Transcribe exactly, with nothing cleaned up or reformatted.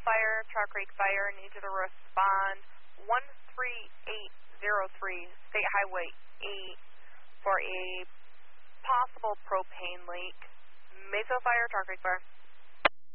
Fire, Chalk Creek Fire, need you to respond one three eight zero three State Highway eight for a possible propane leak. Mayfield Fire, Chalk Creek Fire.